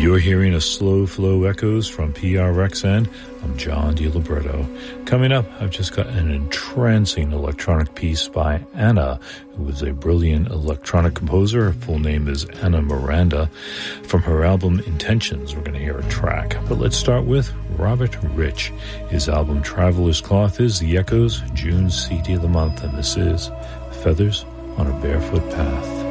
You're hearing a slow flow echoes from PRXN. I'm John DiLiberto. Coming up, I've just got an entrancing electronic piece by Anna, who is a brilliant electronic composer. Her full name is Anna Miranda. From her album Intentions, we're going to hear a track. But let's start with Robert Rich. His album Traveler's Cloth is The Echoes, June's CD of the month, and this is Feathers on a Barefoot Path.